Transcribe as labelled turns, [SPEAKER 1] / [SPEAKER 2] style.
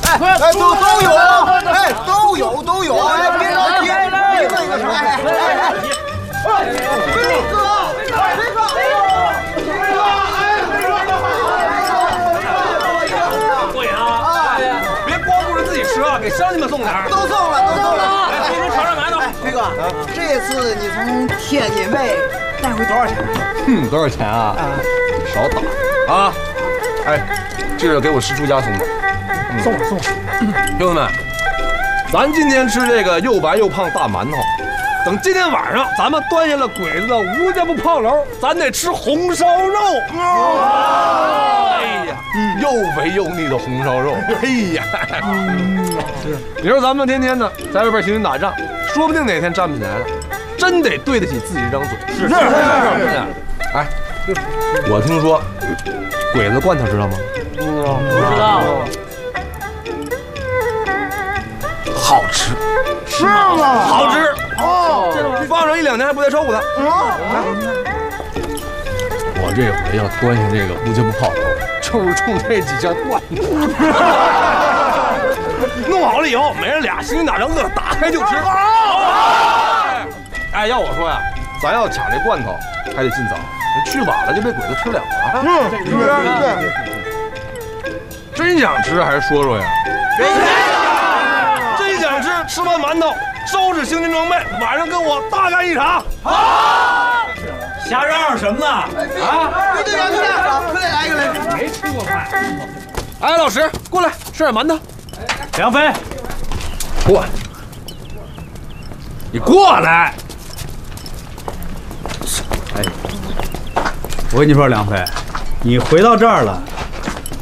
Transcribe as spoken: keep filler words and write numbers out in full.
[SPEAKER 1] 哎哎，都都有，哎，都有都有，哎，别着急，一个一个说，哎哎哎，飞哥，飞哥，飞哥，飞哥，哎，飞哥，
[SPEAKER 2] 过瘾啊！别光顾着自己吃啊，给乡亲们送点儿。
[SPEAKER 1] 都送了，都送了。
[SPEAKER 2] 来，飞哥尝尝馒头。
[SPEAKER 1] 飞哥，这次你从天津卫带回多少钱？
[SPEAKER 3] 哼，多少钱啊？少打啊！哎，这是给我师出家送的。
[SPEAKER 1] 送了送了。
[SPEAKER 3] 兄弟们，咱今天吃这个又白又胖大馒头，等今天晚上咱们端下了鬼子的吴家埠炮楼，咱得吃红烧肉。哎呀，又肥又腻的红烧肉。哎呀，是。你说咱们天天的在外边行军打仗，说不定哪天站不起来了，真得对得起自己这张嘴。是是是。哎，我听说鬼子罐头知道吗？
[SPEAKER 2] 不知道。
[SPEAKER 3] 好吃，
[SPEAKER 1] 是吗？
[SPEAKER 3] 好吃哦，放上一两年还不带臭的。我这回要端下这个吴家埠炮楼，就是冲这几箱罐头。弄好了以后，每人俩，心里打着饿了，打开就吃。哎，要我说呀，咱要抢这罐头，还得尽早，去晚了就被鬼子吃了啊。
[SPEAKER 1] 嗯，是是。
[SPEAKER 3] 真想吃还是说说呀？真想吃，吃完馒头，收拾行军装备，晚上跟我大干一场。
[SPEAKER 2] 好，瞎嚷嚷什么呢？啊！
[SPEAKER 1] 队队长，队长，快点来一个来！
[SPEAKER 2] 没吃过饭。
[SPEAKER 3] 哎，老石，过来吃点馒头。
[SPEAKER 2] 梁飞，
[SPEAKER 3] 过来，你过来。
[SPEAKER 4] 哎，我跟你说，梁飞，你回到这儿了。